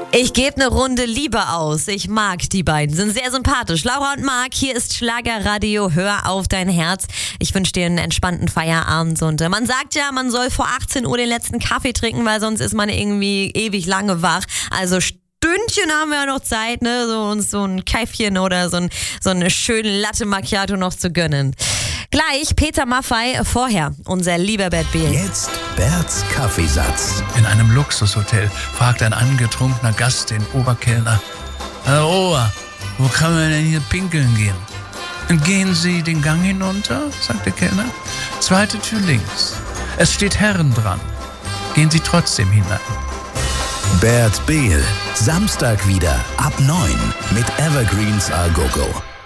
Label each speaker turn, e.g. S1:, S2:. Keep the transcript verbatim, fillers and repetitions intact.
S1: Ich gebe eine Runde Liebe aus. Ich mag die beiden, sind sehr sympathisch. Laura und Marc, hier ist Schlagerradio, hör auf dein Herz. Ich wünsche dir einen entspannten Feierabend. Und äh, man sagt ja, man soll vor achtzehn Uhr den letzten Kaffee trinken, weil sonst ist man irgendwie ewig lange wach. Also Stündchen haben wir ja noch Zeit, ne, so uns so ein Käffchen oder so, ein, so eine schöne Latte Macchiato noch zu gönnen. Gleich Peter Maffay, vorher unser lieber Bert Behl.
S2: Jetzt Berts Kaffeesatz.
S3: In einem Luxushotel fragt ein angetrunkener Gast den Oberkellner: Herr Ober, wo kann man denn hier pinkeln gehen? Gehen Sie den Gang hinunter, sagt der Kellner. Zweite Tür links. Es steht Herren dran. Gehen Sie trotzdem hinein.
S2: Bert Behl, Samstag wieder ab neun mit Evergreens A Go Go.